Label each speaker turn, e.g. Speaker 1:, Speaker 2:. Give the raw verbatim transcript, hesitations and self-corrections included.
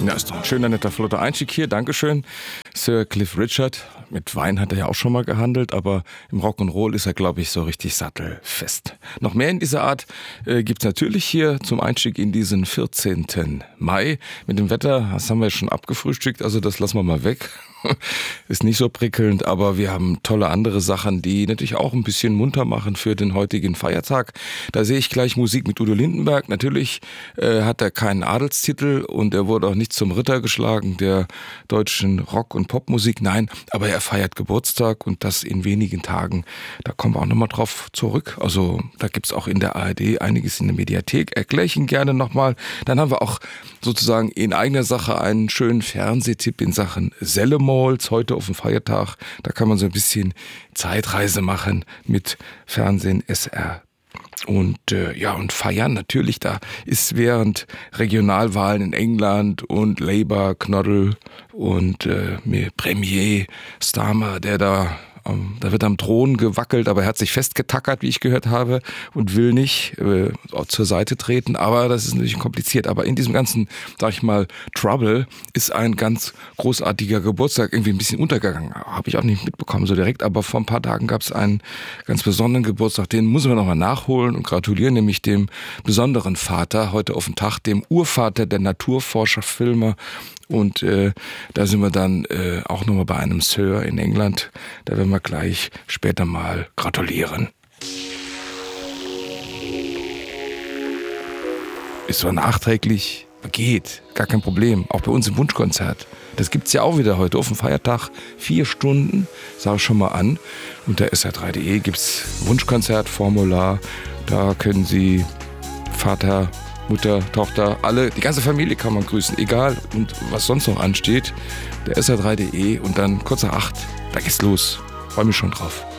Speaker 1: Ja, ist doch ein schöner, netter, flotter Einstieg hier. Dankeschön. Sir Cliff Richard. Mit Wein hat er ja auch schon mal gehandelt, aber im Rock'n'Roll ist er, glaube ich, so richtig sattelfest. Noch mehr in dieser Art äh, gibt's natürlich hier zum Einstieg in diesen vierzehnten Mai. Mit dem Wetter, das haben wir schon abgefrühstückt, also das lassen wir mal weg. Ist nicht so prickelnd, aber wir haben tolle andere Sachen, die natürlich auch ein bisschen munter machen für den heutigen Feiertag. Da sehe ich gleich Musik mit Udo Lindenberg. Natürlich äh, hat er keinen Adelstitel und er wurde auch nicht zum Ritter geschlagen der deutschen Rock- und Popmusik. Nein, aber er feiert Geburtstag und das in wenigen Tagen. Da kommen wir auch nochmal drauf zurück. Also da gibt's auch in der A R D einiges in der Mediathek. Erkläre ich Ihnen gerne nochmal. Dann haben wir auch sozusagen in eigener Sache einen schönen Fernsehtipp in Sachen Sellemols heute auf dem Feiertag. Da kann man so ein bisschen Zeitreise machen mit Fernsehen, S R. Und äh, ja, und feiern natürlich, da ist während Regionalwahlen in England und Labour, Knoddle und äh, Premier Starmer, der da ähm, da wird am Thron gewackelt, aber er hat sich festgetackert, wie ich gehört habe, und will nicht äh, zur Seite treten. Aber das ist natürlich kompliziert. Aber in diesem ganzen, sag ich mal, Trouble ist ein ganz großartiger Geburtstag irgendwie ein bisschen untergegangen. Habe ich auch nicht mitbekommen so direkt, aber vor ein paar Tagen gab es einen ganz besonderen Geburtstag. Den müssen wir nochmal nachholen und gratulieren, nämlich dem besonderen Vater heute auf dem Tag, dem Urvater der Naturforscher, Filmer. Und äh, da sind wir dann äh, auch nochmal bei einem Sir in England. Da werden wir gleich später mal gratulieren. Ist zwar nachträglich, geht, gar kein Problem. Auch bei uns im Wunschkonzert. Das gibt's ja auch wieder heute auf dem Feiertag. Vier Stunden, sag ich schon mal an. Unter S R drei punkt de gibt's Wunschkonzertformular. Da können Sie Vater, Mutter, Tochter, alle, die ganze Familie kann man grüßen, egal und was sonst noch ansteht. Der S R drei punkt de und dann kurz nach acht, da geht's los. Freue mich schon drauf.